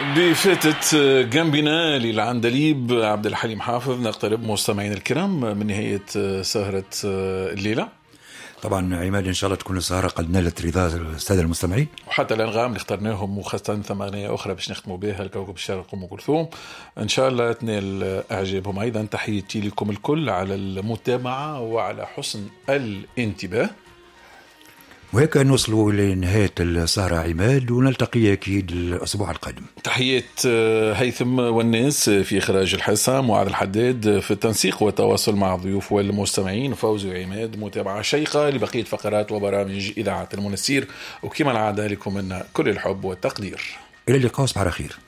بفاتت جنبنا للعندليب عبد الحليم حافظ نقترب مستمعين الكرام من نهاية سهرة الليلة. طبعا عماد ان شاء الله تكون السهره قد نالت رضا الساده المستمعين، وحتى الانغام اللي اخترناهم وخاصه ثمانيه اخرى باش نختموا بها الكوكب الشرق ام كلثوم ان شاء الله تنال اعجابهم. ايضا تحياتي لكم الكل على المتابعه وعلى حسن الانتباه. وهيك نوصلوا لنهاية السهرة عماد، ونلتقي أكيد الأسبوع القادم. تحيات هيثم والناس في إخراج الحسام وعلى الحداد في التنسيق والتواصل مع الضيوف والمستمعين، فوزي وعماد متابعة شيقة لبقية فقرات وبرامج إذاعة المنسير، وكما العادة لكم منا كل الحب والتقدير. إلى اللقاء، صباح الخير.